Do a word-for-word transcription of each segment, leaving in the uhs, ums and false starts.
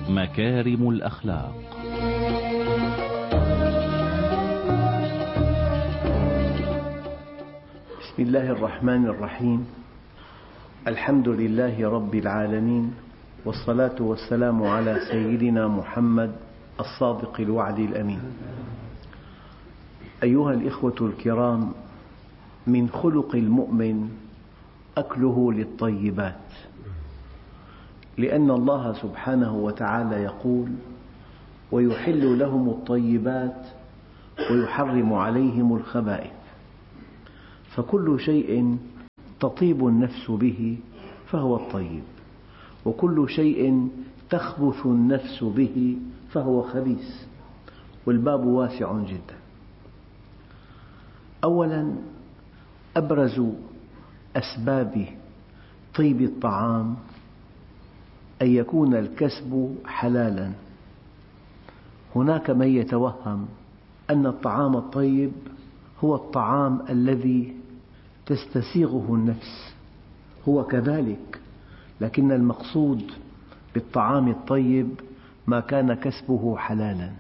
مكارم الأخلاق. بسم الله الرحمن الرحيم. الحمد لله رب العالمين، والصلاة والسلام على سيدنا محمد الصادق الوعد الأمين. أيها الإخوة الكرام، من خلق المؤمن أكله للطيبات، لأن الله سبحانه وتعالى يقول: ويحل لهم الطيبات ويحرم عليهم الخبائث. فكل شيء تطيب النفس به فهو الطيب، وكل شيء تخبث النفس به فهو خبيث، والباب واسع جدا. أولا، أبرز أسباب طيب الطعام أن يكون الكسب حلالا. هناك من يتوهم أن الطعام الطيب هو الطعام الذي تستسيغه النفس، هو كذلك، لكن المقصود بالطعام الطيب ما كان كسبه حلالا،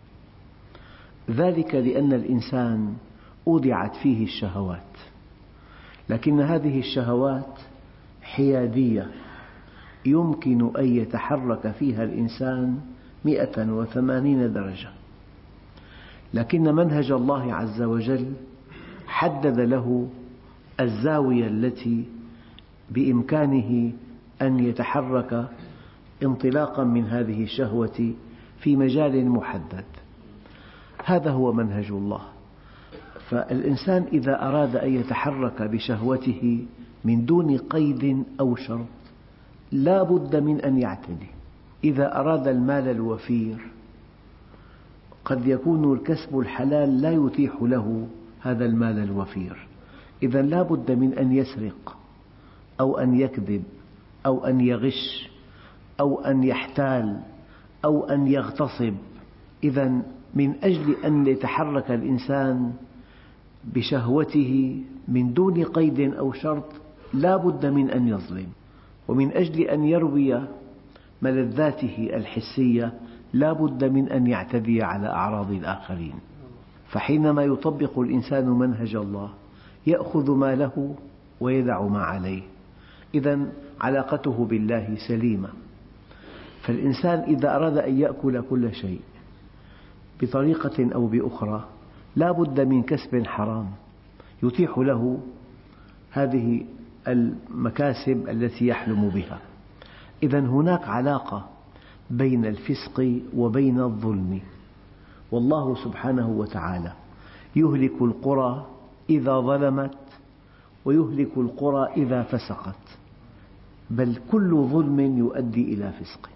ذلك لأن الإنسان أودعت فيه الشهوات، لكن هذه الشهوات حيادية، يمكن أن يتحرك فيها الإنسان مئة وثمانين درجة، لكن منهج الله عز وجل حدد له الزاوية التي بإمكانه أن يتحرك انطلاقا من هذه الشهوة في مجال محدد. هذا هو منهج الله. فالإنسان إذا أراد أن يتحرك بشهوته من دون قيد أو شرط لا بد من أن يعتدي. إذا أراد المال الوفير قد يكون الكسب الحلال لا يتيح له هذا المال الوفير، إذا لا بد من أن يسرق أو أن يكذب أو أن يغش أو أن يحتال أو أن يغتصب. إذا من أجل أن يتحرك الإنسان بشهوته من دون قيد أو شرط لا بد من أن يظلم، ومن أجل أن يروي ملذاته الحسية لا بد من أن يعتدي على أعراض الآخرين. فحينما يطبق الإنسان منهج الله يأخذ ما له ويدع ما عليه، إذا علاقته بالله سليمة. فالإنسان إذا أراد أن يأكل كل شيء بطريقة أو بأخرى لا بد من كسب حرام يتيح له هذه المكاسب التي يحلم بها. إذا هناك علاقة بين الفسق وبين الظلم، والله سبحانه وتعالى يهلك القرى إذا ظلمت ويهلك القرى إذا فسقت، بل كل ظلم يؤدي إلى فسق،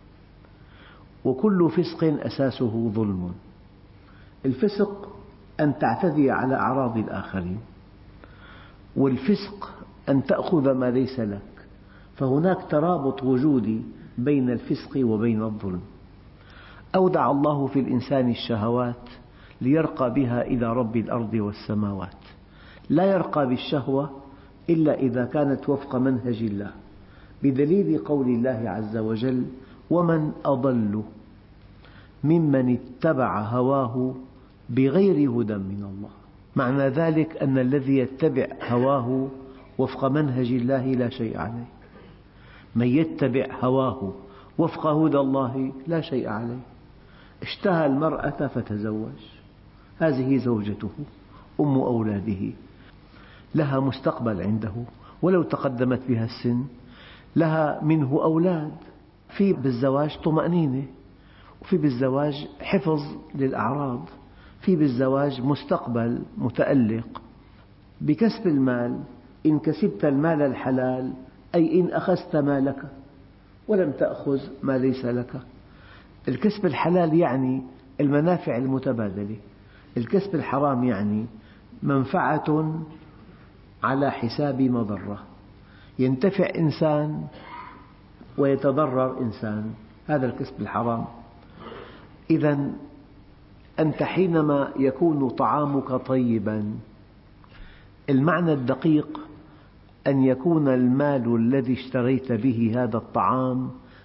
وكل فسق أساسه ظلم. الفسق أن تعتدي على أعراض الآخرين، والفسق أن تأخذ ما ليس لك، فهناك ترابط وجودي بين الفسق وبين الظلم. أودع الله في الإنسان الشهوات ليرقى بها إلى رب الأرض والسماوات، لا يرقى بالشهوة إلا إذا كانت وفق منهج الله، بدليل قول الله عز وجل: ومن أضل ممن اتبع هواه بغير هدى من الله. معنى ذلك أن الذي يتبع هواه وفق منهج الله لا شيء عليه، من يتبع هواه وفق هدى الله لا شيء عليه. اشتهى المرأة فتزوج، هذه زوجته أم أولاده، لها مستقبل عنده ولو تقدمت بها السن، لها منه أولاد. في بالزواج طمأنينة، وفي بالزواج حفظ للأعراض، في بالزواج مستقبل متألق. بكسب المال إن كسبت المال الحلال أي إن أخذت ما لك ولم تأخذ ما ليس لك. الكسب الحلال يعني المنافع المتبادلة، الكسب الحرام يعني منفعة على حساب مضرة، ينتفع إنسان ويتضرر إنسان، هذا الكسب الحرام. إذا أنت حينما يكون طعامك طيبا، المعنى الدقيق أن يكون المال الذي اشتريت به هذا الطعام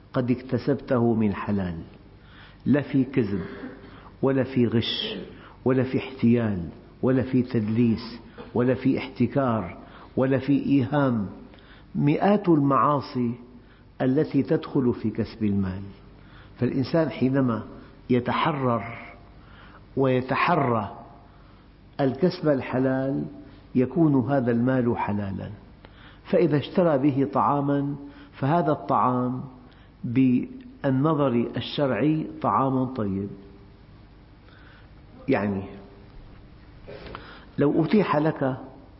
قد اكتسبته من حلال، لا في كذب ولا في غش ولا في احتيال ولا في تدليس ولا في احتكار ولا في إيهام. مئات المعاصي التي تدخل في كسب المال. فالإنسان حينما يتحرر ويتحرى الكسب الحلال يكون هذا المال حلالا. فإذا اشترى به طعاما فهذا الطعام بالنظر الشرعي طعام طيب. يعني لو أتيح لك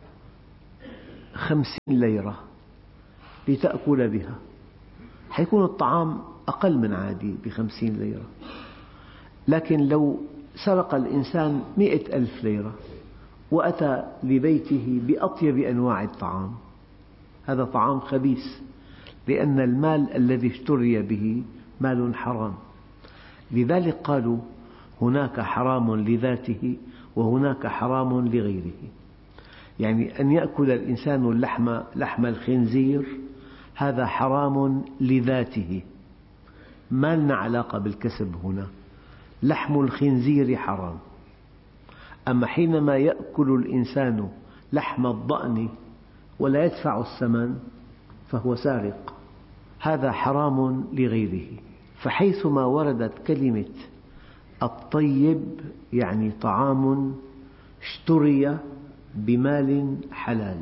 خمسين ليرة لتأكل بها سيكون الطعام أقل من عادي بخمسين ليرة. لكن لو سرق الإنسان مئة ألف ليرة وأتى لبيته بأطيب أنواع الطعام، هذا طعام خبيث، لأن المال الذي اشتري به مال حرام. لذلك قالوا هناك حرام لذاته وهناك حرام لغيره. يعني أن يأكل الإنسان اللحم لحم الخنزير هذا حرام لذاته، ما لنا علاقة بالكسب هنا، لحم الخنزير حرام. أما حينما يأكل الإنسان لحم الضأن ولا يدفع الثمن فهو سارق، هذا حرام لغيره. فحيثما وردت كلمة الطيب يعني طعام اشتري بمال حلال،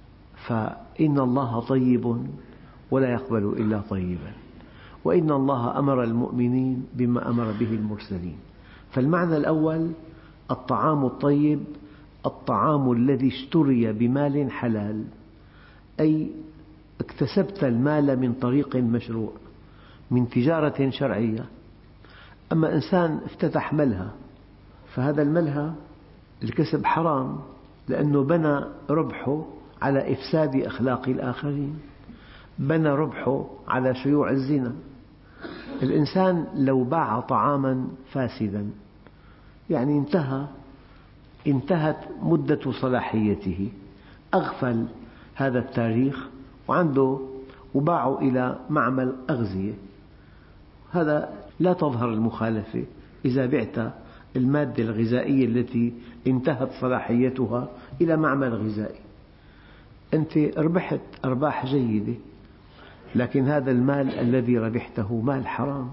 فإن الله طيب ولا يقبل إلا طيبا، وإن الله أمر المؤمنين بما أمر به المرسلين. فالمعنى الأول الطعام الطيب الطعام الذي اشتري بمال حلال، أي اكتسبت المال من طريق مشروع من تجارة شرعية. أما إنسان افتتح ملهى فهذا الملهى الكسب حرام، لأنه بنى ربحه على إفساد أخلاق الآخرين، بنى ربحه على شيوع الزنا. الإنسان لو باع طعاما فاسدا يعني انتهى انتهت مدة صلاحيته، أغفل هذا التاريخ وعنده وباعه إلى معمل أغذية، هذا لا تظهر المخالفة إذا بعت المادة الغذائية التي انتهت صلاحيتها إلى معمل غذائي. أنت ربحت أرباح جيدة، لكن هذا المال الذي ربحته مال حرام.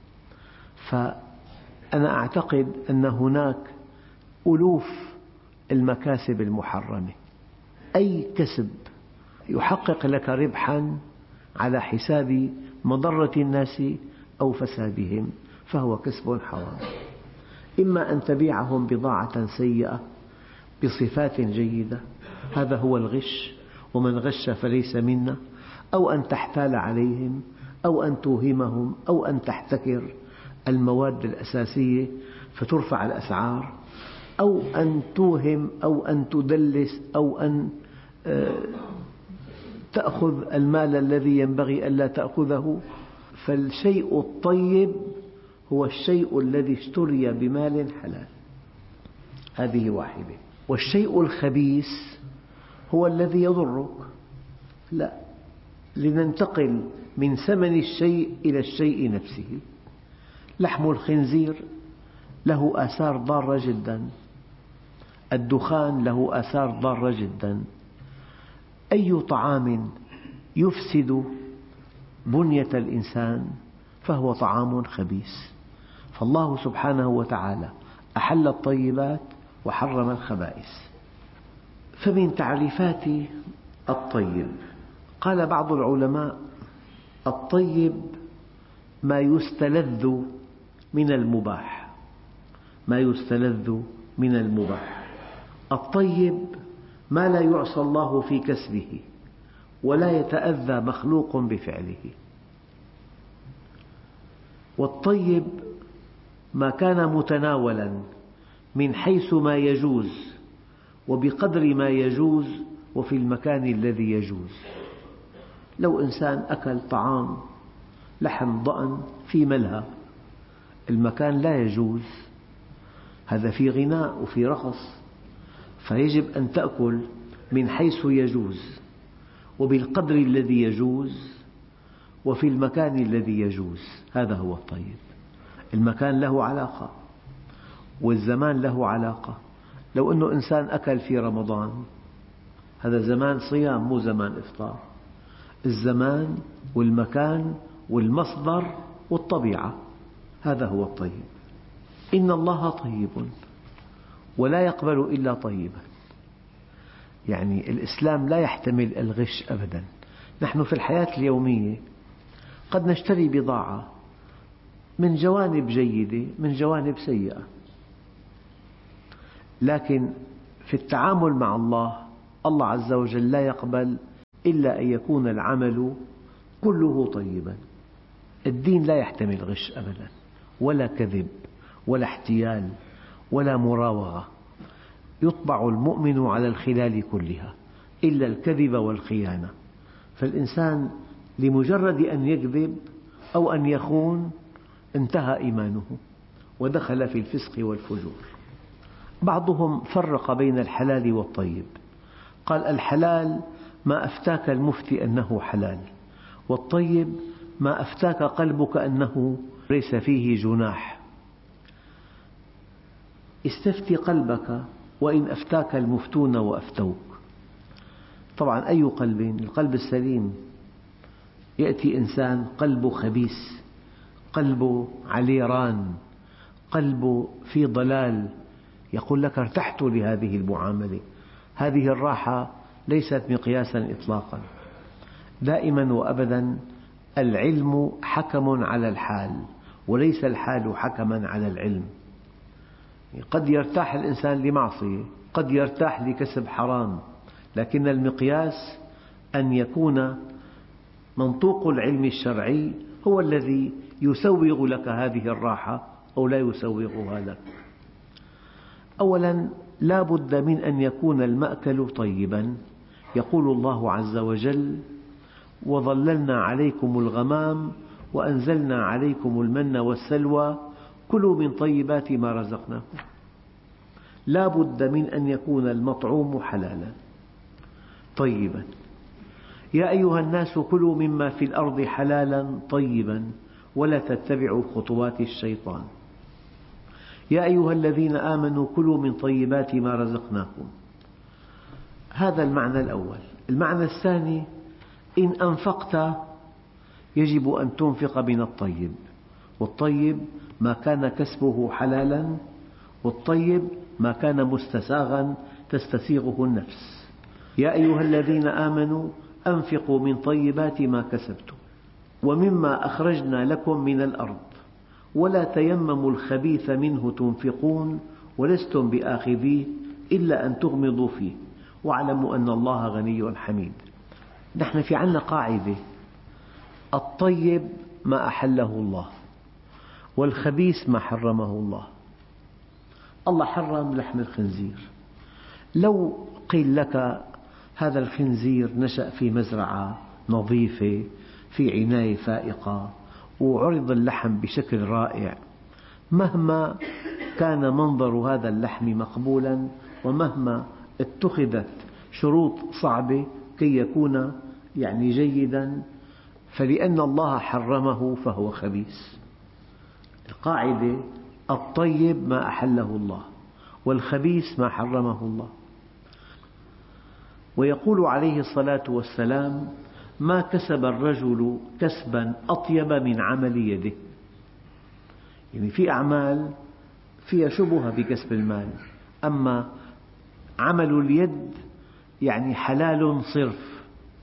فأنا أعتقد أن هناك ألوف المكاسب المحرمة. أي كسب يحقق لك ربحا على حساب مضرة الناس أو فسادهم فهو كسب حرام. إما أن تبيعهم بضاعة سيئة بصفات جيدة، هذا هو الغش، ومن غش فليس منا، أو أن تحتال عليهم أو أن توهمهم أو أن تحتكر المواد الأساسية فترفع الأسعار، أو أن توهم أو أن تدلس أو أن تأخذ المال الذي ينبغي ألا تأخذه. فالشيء الطيب هو الشيء الذي اشتري بمال حلال، هذه واحدة. والشيء الخبيث هو الذي يضرك. لا، لننتقل من ثمن الشيء إلى الشيء نفسه. لحم الخنزير له آثار ضارة جدا، الدخان له آثار ضارة جدا. أي طعام يفسد بنية الإنسان فهو طعام خبيث. فالله سبحانه وتعالى أحل الطيبات وحرم الخبائث. فمن تعريفات الطيب قال بعض العلماء: الطيب ما يستلذ من المباح، ما يستلذ من المباح. الطيب ما لا يعصى الله في كسبه ولا يتأذى مخلوق بفعله. والطيب ما كان متناولا من حيث ما يجوز وبقدر ما يجوز وفي المكان الذي يجوز. لو إنسان أكل طعام لحم ضأن في ملهى، المكان لا يجوز، هذا في غناء وفي رقص، فيجب أن تأكل من حيث يجوز وبالقدر الذي يجوز وفي المكان الذي يجوز، هذا هو الطيب. المكان له علاقة والزمان له علاقة. لو أنه إنسان أكل في رمضان، هذا زمان صيام مو زمان إفطار. الزمان والمكان والمصدر والطبيعة، هذا هو الطيب. إن الله طيب ولا يقبل إلا طيبا. يعني الإسلام لا يحتمل الغش أبدا. نحن في الحياة اليومية قد نشتري بضاعة من جوانب جيدة من جوانب سيئة، لكن في التعامل مع الله، الله عز وجل لا يقبل إلا أن يكون العمل كله طيبا. الدين لا يحتمل غش أبدا، ولا كذب ولا احتيال ولا مراوغة. يطبع المؤمن على الخلال كلها إلا الكذب والخيانة. فالإنسان لمجرد أن يكذب أو أن يخون انتهى إيمانه ودخل في الفسق والفجور. بعضهم فرق بين الحلال والطيب، قال الحلال ما أفتاك المفتي أنه حلال، والطيب ما أفتاك قلبك أنه ليس فيه جناح. استفتي قلبك وإن أفتاك المفتون وأفتوك. طبعا أي قلب؟ القلب السليم. يأتي إنسان قلبه خبيث، قلبه عليه ران، قلبه في ضلال، يقول لك ارتحت لهذه المعاملة. هذه الراحة ليست مقياسا إطلاقا. دائما وأبدا العلم حكم على الحال، وليس الحال حكما على العلم. قد يرتاح الإنسان لمعصية، قد يرتاح لكسب حرام، لكن المقياس أن يكون منطوق العلم الشرعي هو الذي يسوغ لك هذه الراحة أو لا يسوغها لك. أولا لا بد من أن يكون المأكل طيبا. يقول الله عز وجل: وظللنا عليكم الغمام وأنزلنا عليكم المن والسلوى كلوا من طيبات ما رزقناكم. لا بد من أن يكون المطعوم حلالا طيبا. يا أيها الناس كلوا مما في الأرض حلالا طيبا ولا تتبعوا خطوات الشيطان. يا أيها الذين آمنوا كلوا من طيبات ما رزقناكم. هذا المعنى الأول. المعنى الثاني: إن أنفقت يجب أن تنفق من الطيب، والطيب ما كان كسبه حلالا، والطيب ما كان مستساغا تستسيغه النفس. يا أيها الذين آمنوا أنفقوا من طيبات ما كسبتم ومما أخرجنا لكم من الأرض ولا تيمموا الخبيث منه تنفقون ولستم بآخذيه إلا أن تغمضوا فيه واعلموا أن الله غني حميد. نحن في عندنا قاعدة: الطيب ما أحله الله، والخبيث ما حرمه الله. الله حرم لحم الخنزير. لو قيل لك هذا الخنزير نشأ في مزرعة نظيفة في عناية فائقة وعرض اللحم بشكل رائع، مهما كان منظر هذا اللحم مقبولا ومهما اتخذت شروط صعبة كي يكون يعني جيدا، فلأن الله حرمه فهو خبيث. القاعدة: الطيب ما أحله الله، والخبيث ما حرمه الله. ويقول عليه الصلاة والسلام: ما كسب الرجل كسبا أطيب من عمل يده. يعني في أعمال فيها شبهة بكسب المال، أما عمل اليد يعني حلال صرف.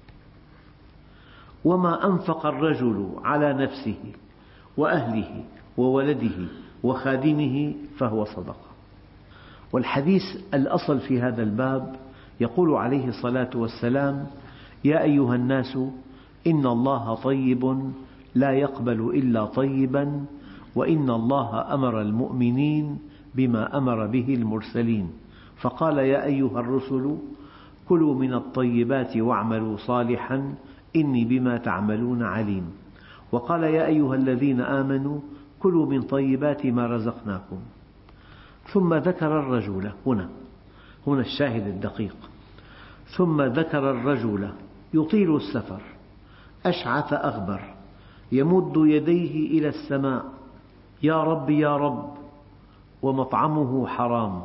وما أنفق الرجل على نفسه وأهله وولده وخادمه فهو صدقة. والحديث الأصل في هذا الباب يقول عليه الصلاة والسلام: يا أيها الناس إن الله طيب لا يقبل إلا طيبا وإن الله أمر المؤمنين بما أمر به المرسلين، فقال: يا أيها الرسل كلوا من الطيبات واعملوا صالحا إني بما تعملون عليم. وقال: يا أيها الذين آمنوا كلوا من طيبات ما رزقناكم. ثم ذكر الرجل، هنا هنا الشاهد الدقيق، ثم ذكر الرجل يطيل السفر أشعث أغبر يمد يديه إلى السماء يا رب يا رب، ومطعمه حرام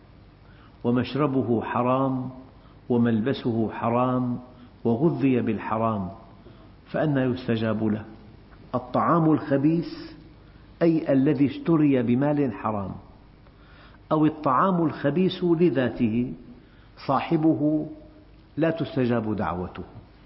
ومشربه حرام وملبسه حرام وغذي بالحرام، فأنى يستجاب له؟ الطعام الخبيث أي الذي اشتري بمال حرام، أو الطعام الخبيث لذاته صاحبه لا تستجاب دعوته.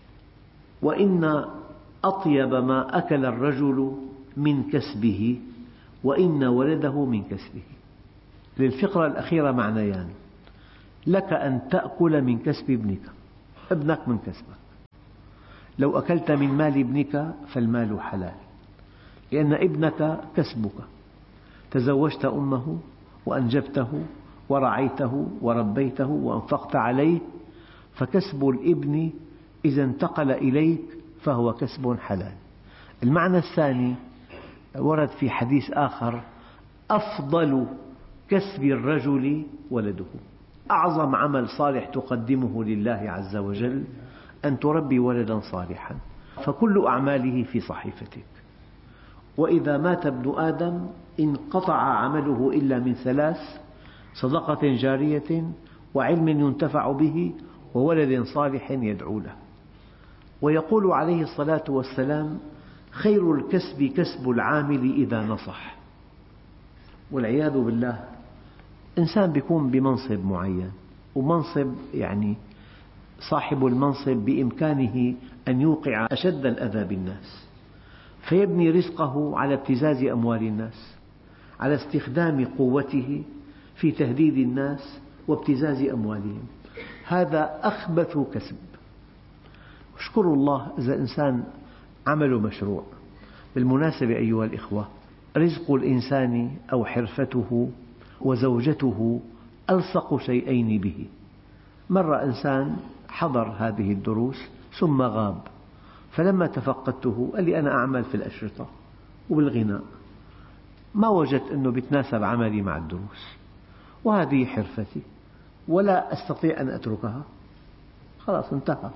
وإن أطيب ما أكل الرجل من كسبه، وإن ولده من كسبه. للفقرة الأخيرة معنيان: لك أن تأكل من كسب ابنك، ابنك من كسبك. لو أكلت من مال ابنك فالمال حلال، لأن ابنك كسبك، تزوجت أمه وأنجبته ورعيته وربيته وأنفقت عليه، فكسب الابن إذا انتقل إليك فهو كسب حلال. المعنى الثاني ورد في حديث آخر: أفضل كسب الرجل ولده. أعظم عمل صالح تقدمه لله عز وجل أن تربي ولدا صالحا، فكل أعماله في صحيفتك. وإذا مات ابن آدم انقطع عمله إلا من ثلاث: صدقة جارية، وعلم ينتفع به، وولد صالح يدعو له. ويقول عليه الصلاة والسلام: خير الكسب كسب العامل إذا نصح. والعياذ بالله، إنسان يكون بمنصب معين، ومنصب يعني صاحب المنصب بإمكانه أن يوقع أشد الأذى بالناس، فيبني رزقه على ابتزاز أموال الناس، على استخدام قوته في تهديد الناس وابتزاز أموالهم. هذا أخبث كسب. اشكروا الله إذا إنسان عمله مشروع. بالمناسبة أيها الإخوة، رزق الإنسان أو حرفته وزوجته ألصق شيئين به. مرة إنسان حضر هذه الدروس ثم غاب، فلما تفقدته قال لي: أنا أعمل في الأشرطة وبالغناء، ما وجدت أنه يتناسب عملي مع الدروس، وهذه حرفتي ولا أستطيع أن أتركها. خلاص انتهى،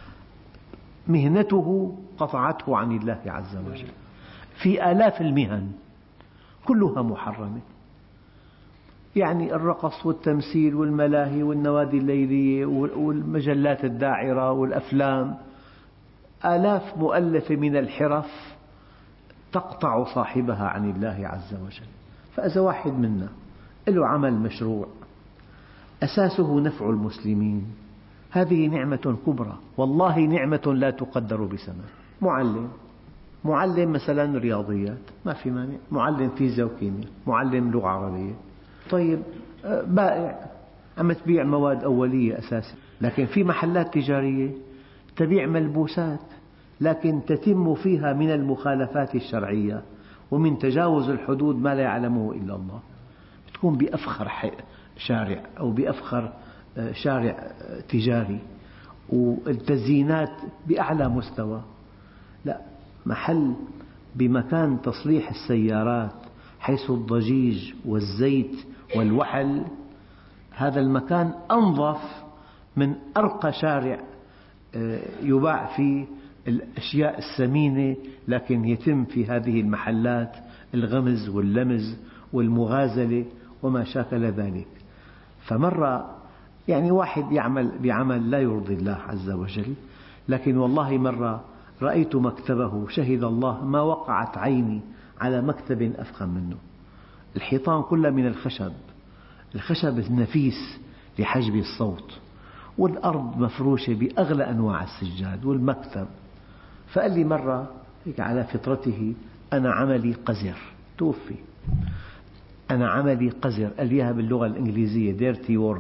مهنته قطعته عن الله عز وجل. في آلاف المهن كلها محرمة، يعني الرقص والتمثيل والملاهي والنوادي الليلية والمجلات الداعرة والأفلام، آلاف مؤلفة من الحرف تقطع صاحبها عن الله عز وجل. فإذا واحد منا له عمل مشروع أساسه نفع المسلمين، هذه نعمة كبرى، والله نعمة لا تقدر بثمن. معلم معلم مثلا رياضيات ما في مانع، معلم فيزياء وكيمياء، معلم لغة عربية. طيب بائع عم تبيع مواد أولية أساسا، لكن في محلات تجارية تبيع ملبوسات لكن تتم فيها من المخالفات الشرعية ومن تجاوز الحدود ما لا يعلمه إلا الله. تكون بأفخر شارع أو بأفخر شارع تجاري والتزيينات بأعلى مستوى، لا، محل بمكان تصليح السيارات حيث الضجيج والزيت والوحل، هذا المكان أنظف من أرقى شارع يباع فيه الأشياء الثمينة، لكن يتم في هذه المحلات الغمز واللمز والمغازلة وما شاكل ذلك. فمرة يعني واحد يعمل بعمل لا يرضي الله عز وجل، لكن والله مرة رأيت مكتبه، شهد الله ما وقعت عيني على مكتب أفخم منه. الحيطان كلها من الخشب، الخشب النفيس لحجب الصوت، والأرض مفروشة بأغلى أنواع السجاد والمكتب. فقال لي مرة هيك على فطرته: أنا عملي قذر، توفي، أنا عملي قذر، قال لي إياها باللغة الإنجليزية dirty work.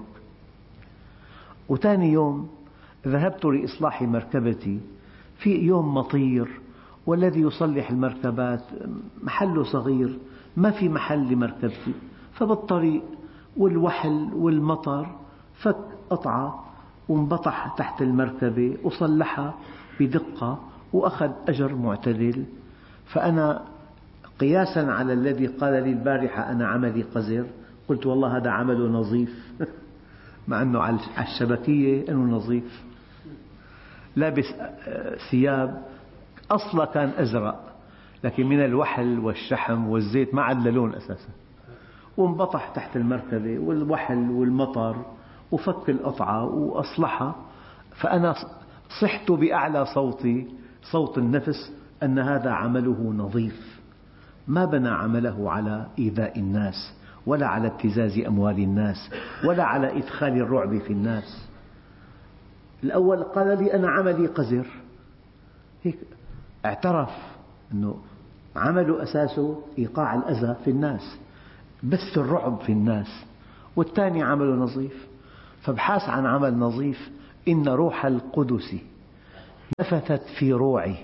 وثاني يوم ذهبت لإصلاح مركبتي في يوم مطير، والذي يصلح المركبات محله صغير، ما في محل لمركبتي، فبالطريق والوحل والمطر فك قطعة وانبطح تحت المركبة وصلحها بدقة وأخذ أجر معتدل. فأنا قياسا على الذي قال لي البارحة أنا عملي قذر، قلت والله هذا عمله نظيف مع أنه على الشبكية أنه نظيف، لابس ثياب أصلا كان أزرق، لكن من الوحل والشحم والزيت ما عاد لون أساسا، وانبطح تحت المركبة والوحل والمطر وفك القطعة وأصلحها. فأنا صحت بأعلى صوتي، صوت النفس، أن هذا عمله نظيف، ما بنى عمله على إيذاء الناس ولا على ابتزاز أموال الناس ولا على إدخال الرعب في الناس. الأول قال لي أنا عملي قذر، هيك اعترف أنه عمله أساسه إيقاع الأذى في الناس، بث الرعب في الناس. والثاني عمله نظيف، فابحث عن عمل نظيف. إن روح القدس نفثت في روعي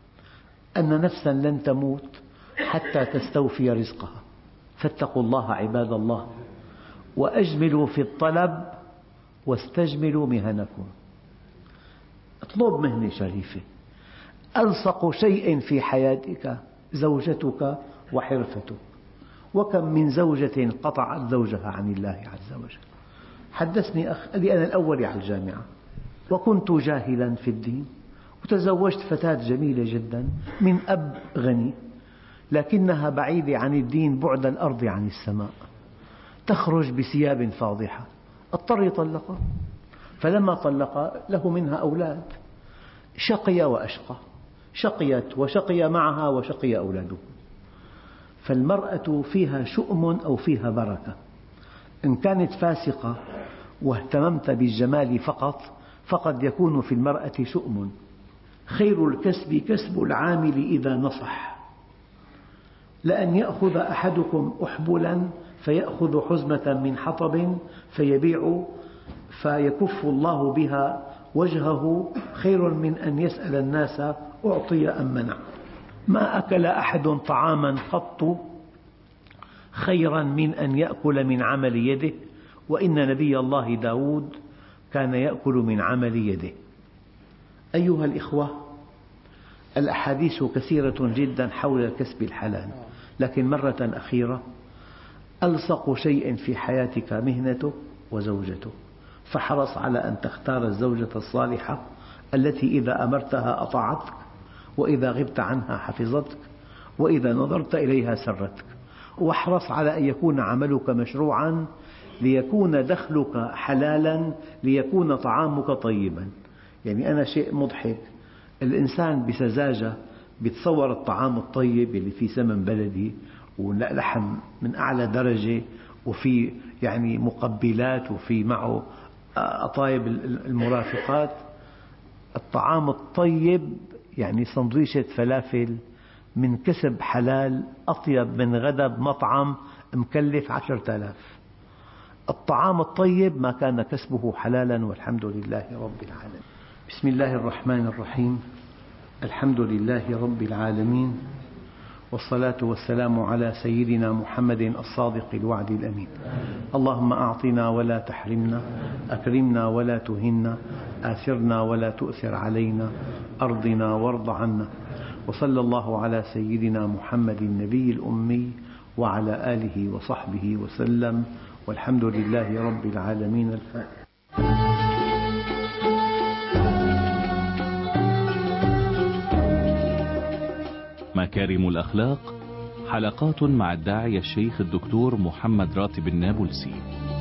أن نفسا لن تموت حتى تستوفي رزقها، فاتقوا الله عباد الله وأجملوا في الطلب واستجملوا مهنكم. اطلب مهنة شريفة. ألصق شيء في حياتك زوجتك وحرفتك، وكم من زوجة قطعت زوجها عن الله عز وجل. حدثني أخ قال لي أنا الأول على الجامعة وكنت جاهلا في الدين، وتزوجت فتاة جميلة جدا من أب غني، لكنها بعيدة عن الدين بعد الأرض عن السماء، تخرج بثياب فاضحة، اضطر يطلقها. فلما طلقها له منها أولاد، شقي وأشقى، شقيت وشقي معها وشقي أولاده. فالمرأة فيها شؤم أو فيها بركة. إن كانت فاسقة واهتممت بالجمال فقط فقد يكون في المرأة شؤم. خير الكسب كسب العامل إذا نصح، لأن يأخذ أحدكم أحبلا فيأخذ حزمة من حطب فيبيع فيكف الله بها وجهه خير من أن يسأل الناس أعطي أم منع. ما أكل أحد طعاما قط خيرا من أن يأكل من عمل يده، وإن نبي الله داود كان يأكل من عمل يده. أيها الإخوة، الأحاديث كثيرة جدا حول الكسب الحلال، لكن مرة أخيرة، ألصق شيء في حياتك مهنتك وزوجتك، فاحرص على أن تختار الزوجة الصالحة التي إذا أمرتها أطاعتك، وإذا غبت عنها حفظتك، وإذا نظرت إليها سرتك. واحرص على أن يكون عملك مشروعا ليكون دخلك حلالا، ليكون طعامك طيبا. يعني أنا شيء مضحك، الإنسان بسذاجة بيتصور الطعام الطيب اللي فيه سمن بلدي ولحم من أعلى درجة وفي يعني مقبلات وفي معه أطايب المرافقات. الطعام الطيب يعني سندويشة فلافل من كسب حلال أطيب من غدا بمطعم مكلف عشرة آلاف. الطعام الطيب ما كان كسبه حلالا، والحمد لله رب العالمين. بسم الله الرحمن الرحيم. الحمد لله رب العالمين، والصلاة والسلام على سيدنا محمد الصادق الوعد الأمين. اللهم أعطنا ولا تحرمنا، أكرمنا ولا تهنا، آثرنا ولا تؤثر علينا، أرضنا وارض عنا. وصلى الله على سيدنا محمد النبي الأمي وعلى آله وصحبه وسلم، والحمد لله رب العالمين. الفاتحة. مكارم الأخلاق، حلقات مع الداعية الشيخ الدكتور محمد راتب النابلسي.